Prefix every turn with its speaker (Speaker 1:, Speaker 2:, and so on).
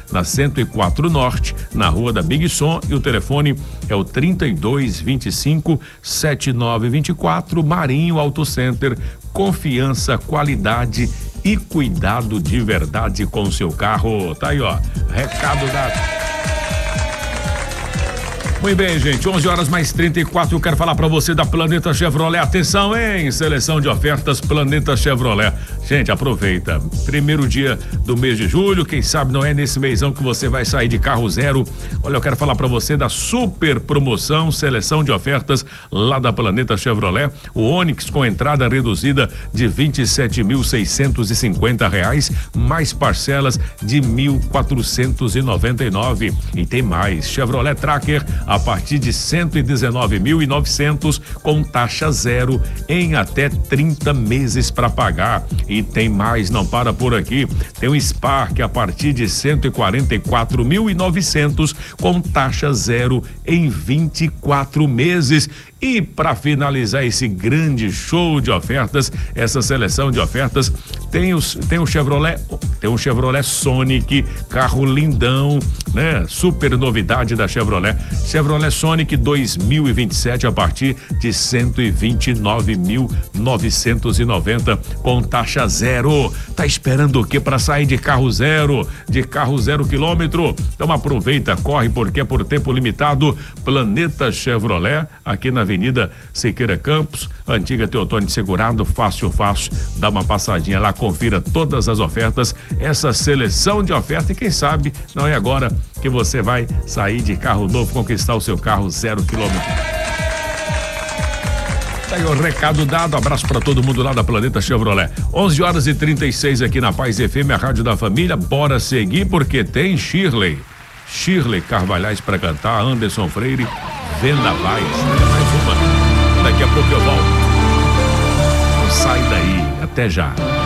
Speaker 1: na 104 Norte, na Rua da Big Som, e o telefone é o 3225-7924, Marinho Auto Center. Confiança, qualidade e cuidado de verdade com o seu carro. Tá aí, ó, recado dado. Muito bem, gente, 11h mais 34, eu quero falar para você da Planeta Chevrolet. Atenção, hein? Seleção de ofertas Planeta Chevrolet. Gente, aproveita. Primeiro dia do mês de julho, quem sabe não é nesse mêsão que você vai sair de carro zero. Olha, eu quero falar para você da super promoção, seleção de ofertas lá da Planeta Chevrolet. O Onix com entrada reduzida de R$27.650, mais parcelas de R$1.499. E tem mais, Chevrolet Tracker a partir de 119.900 com taxa zero em até 30 meses para pagar. E tem mais, não para por aqui. Tem o Spark a partir de 144.900 com taxa zero em 24 meses. E para finalizar esse grande show de ofertas, essa seleção de ofertas, tem um Chevrolet Sonic, carro lindão, né? Super novidade da Chevrolet Sonic 2027 a partir de 129.990 com taxa zero. Tá esperando o quê para sair de carro zero quilômetro? Então aproveita, corre, porque é por tempo limitado. Planeta Chevrolet, aqui na Avenida Siqueira Campos, antiga Teotônio Segurado, fácil, dá uma passadinha lá, confira todas as ofertas, essa seleção de ofertas, e quem sabe não é agora que você vai sair de carro novo, conquistar o seu carro 0 quilômetro. Tá aí o recado dado, abraço para todo mundo lá da Planeta Chevrolet. 11h36 aqui na Paz FM, a rádio da família. Bora seguir porque tem Shirley Carvalhais para cantar, Anderson Freire, Vendavais, mais uma. Daqui a pouco eu volto. Não sai daí, até já.